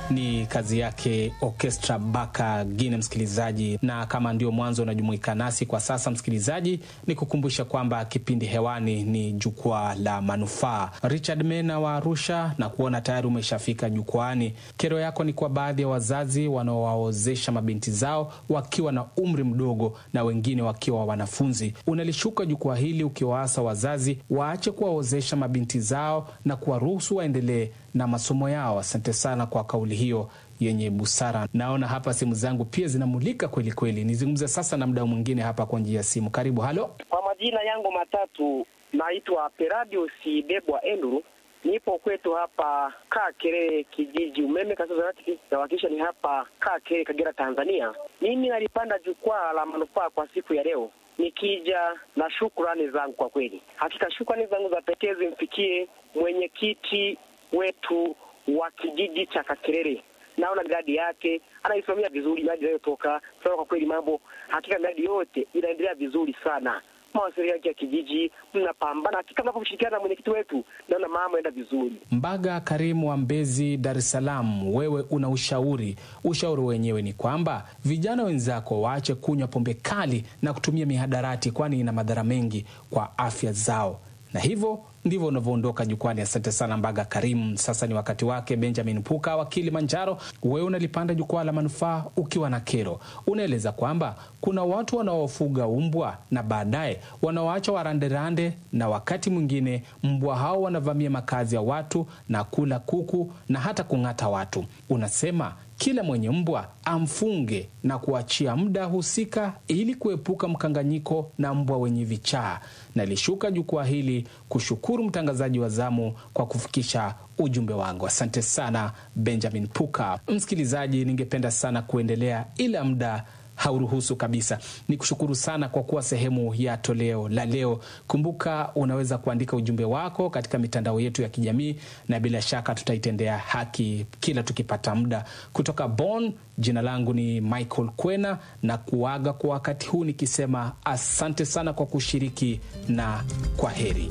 ni kazi yake Orchestra Baka Gine, msikilizaji. Na kama ndio mwanzo unajumuika nasi kwa sasa, msikilizaji, ni kukumbusha kwamba kipindi hewani ni Jukwaa la Manufaa. Richard Mena wa Arusha, na kuona tayari umeshafika jukwani. Kero yako ni kwa baadhi ya wazazi wanaowaozesha mabinti zao wakiwa na umri mdogo na wengine wakiwa wanafunzi. Unalishuka jukwaa hili ukiwaasa wazazi waache kuwaozesha mabinti zao na kuwaruhusu waendelee na masomo yao. Asante sana kwa kauli hiyo yenye busara. Naona hapa simu zangu pia zinamulika kweli kweli. Nizungumze sasa na mdau mwingine hapa kwa njia ya simu. Karibu. Halo. Kwa majina yangu matatu, naitwa Peradio Sibebwa Enduru. Nipo kwetu hapa Kakere kijiji umeme kasazarati na wakisha ni hapa Kakere Kagera Tanzania. Mimi nalipanda jukwaa la manufaa kwa siku ya leo nikija na shukrani zangu kwa kweli. Hakika shukrani zangu za pekee zimfikie mwenyekiti wetu wa kijiji cha Kakerere. Naona miradi yake anaisimamia vizuri, miradi inayotoka. Kwa kweli mambo hakika miradi yote inaendelea vizuri sana. Mawasiliano yake ya kijiji mnapambana, hakika mnaposhirikiana na mwenyekiti wetu naona mambo yanaenda vizuri. Mbaga Karimu wa Mbezi, Dar es Salaam, wewe una ushauri wenyewe ni kwamba vijana wenzako waache kunywa pombe kali na kutumia mihadarati, kwani ina madhara mengi kwa afya zao. Na hivyo ndivyo unavyoondoka jukwani. Asante sana Mbaga Karimu. Sasa ni wakati wake Benjamin Puka wa Kilimanjaro. Wewe unalipanda jukwaa la manufaa ukiwa na kero. Unaeleza kwamba kuna watu wanaofuga umbwa na baadaye wanawaacha waranderande, na wakati mwingine mbwa hao wanavamia makazi ya watu na kula kuku na hata kung'ata watu. Unasema kila mwenye mbwa amfunge na kuachia muda husika ili kuepuka mkanganyiko na mbwa wenye vichaa. Nalishuka jukwaa hili kushukuru mtangazaji wa zamu kwa kufikisha ujumbe wangu. Asante sana Benjamin Puka. Msikilizaji, ningependa sana kuendelea ila muda hauruhusu kabisa. Nikushukuru sana kwa kuwa sehemu ya toleo la leo. Kumbuka unaweza kuandika ujumbe wako katika mitandao yetu ya kijamii, na bila shaka tutaitendea haki kila tukipata muda. Kutoka Bonn, jina langu ni Michael Kwena, na kuaga kwa wakati huu nikisema asante sana kwa kushiriki na kwa heri.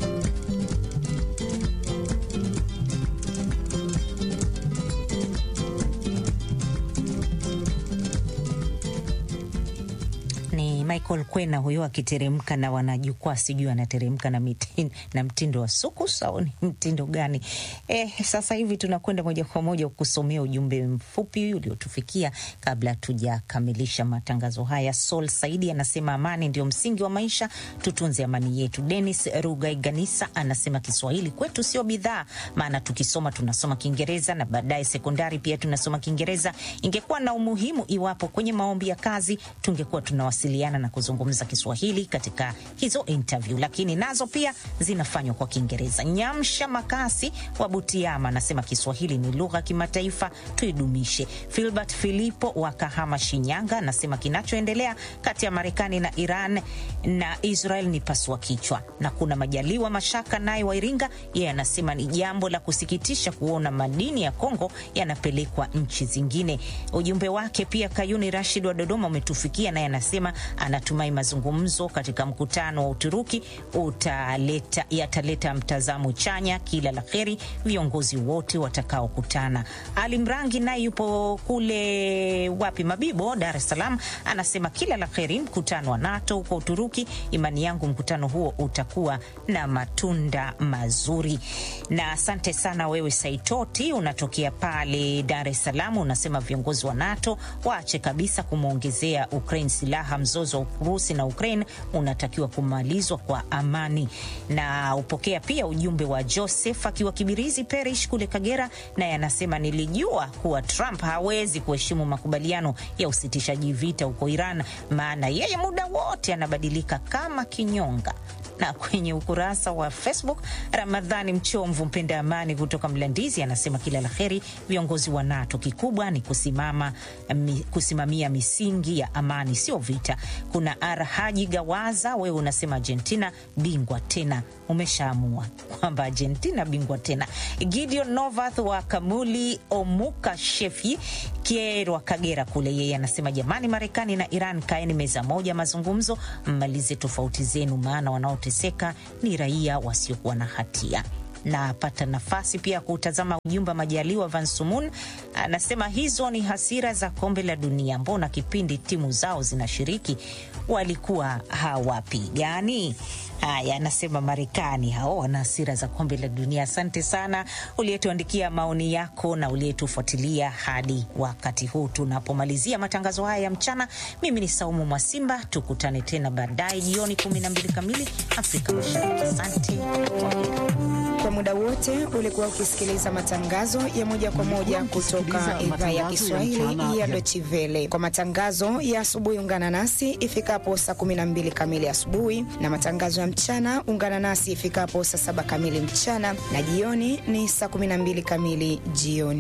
Michael Kwena huyo akiteremka na wanajukwaa, sijui anateremka na mtindo wa sukus au ni mtindo gani. Sasa hivi tunakwenda moja kwa moja kusomea ujumbe mfupi uliotufikia kabla tujakamilisha matangazo haya. Sol Saidi anasema amani ndio msingi wa maisha, tutunze amani yetu. Dennis Rugaiganisa anasema Kiswahili kwetu sio bidhaa, maana tukisoma tunasoma Kiingereza na baadaye sekondari pia tunasoma Kiingereza. Ingekuwa na umuhimu iwapo kwenye maombi ya kazi tungekuwa tunawasiliana na kuzungumza Kiswahili katika hizo interview, lakini nazo pia zinafanywa kwa Kiingereza. Nyamsha Makasi wa Butiama anasema Kiswahili ni lugha kimataifa, tuidumishe. Filbert Filipo wa Kahama Shinyanga anasema kinachoendelea kati ya Marekani na Iran na Israel ni pasua kichwa. Na kuna Majaliwa Mashaka naye wa Iringa, yeye anasema ni jambo la kusikitisha kuona madini ya Kongo yanapelekwa nchi zingine. Ujumbe wake pia Kayuni Rashid wa Dodoma umetufikia, naye anasema anatumai mazungumzo katika mkutano wa Uturuki yataleta mtazamo chanya. Kila la kheri viongozi wote watakao kutana. Ali Mrangi naye yupo kule Mabibo, Dar es Salaam, anasema kila la kheri mkutano wa NATO huko Uturuki. Imani yangu mkutano huo utakuwa na matunda mazuri. Na asante sana wewe Saitoti, unatokea pale Dar es Salaam, unasema viongozi wa NATO waache kabisa kumuongezea Ukraine silaha. Mzozo wa Urusi na Ukraine unatakiwa kumalizwa kwa amani. Na upokea pia ujumbe wa Joseph akiwa Kibirizi Parish kule Kagera, naye anasema nilijua kuwa Trump hawezi kuheshimu makubaliano ya usitishaji vita huko Iran, maana yeye muda wote anabadilika kama kinyonga. Na kwenye ukurasa wa Facebook, Ramadhani Mchomvu mpenda amani kutoka Mlandizi anasema kila la kheri viongozi wa NATO, kikubwa ni kusimamia misingi ya amani sio vita. Kuna Arhaji Gawaza, wewe unasema Argentina bingwa tena, umeshaamua kwamba Argentina bingwa tena. Gideon Novath wa Kamuli Omuka Shefi Kierwa Kagera kule, yeye anasema jamani, Marekani na Iran kaeni meza moja mazungumzo, mmalize tofauti zenu, maana wanaoteseka ni raia wasiokuwa na hatia. na pata nafasi pia kutazama ujumbe Majaliwa Van Sumun. Anasema hizo ni hasira za kombe la dunia, mbona kipindi timu zao zinashiriki walikuwa hawapigani? Haya, anasema Marekani hao wana hasira za kombe la dunia. Asante sana uliyetuandikia maoni yako na uliyetufuatilia hadi wakati huu tunapomalizia matangazo haya ya mchana. Mimi ni Saumu Mwasimba, tukutane tena baadaye jioni 12 kamili Afrika Mashariki. Asante. Kwa muda wote ulikuwa ukisikiliza matangazo ya moja kwa moja kutoka idhaa ya Kiswahili ya Deutsche Welle. Kwa matangazo ya asubuhi ungana nasi ifikapo saa 12 kamili asubuhi, na matangazo ya mchana ungana nasi ifikapo saa 7 kamili mchana, na jioni ni saa 12 kamili jioni.